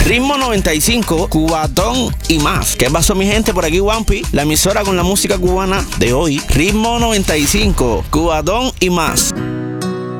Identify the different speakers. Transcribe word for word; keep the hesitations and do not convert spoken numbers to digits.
Speaker 1: Ritmo noventa y cinco, Cubatón y más. ¿Qué pasó, mi gente? Por aquí Wampi, la emisora con la música cubana de hoy. Ritmo noventa y cinco, Cubatón y más.